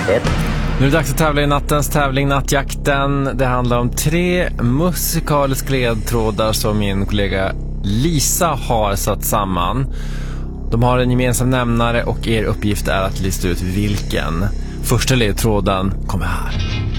Nu är det dags att tävla i nattens tävling, Nattjakten. Det handlar om 3 musikaliska ledtrådar som min kollega Lisa har satt samman. De har en gemensam nämnare och er uppgift är att lista ut vilken. Första ledtråden kommer här.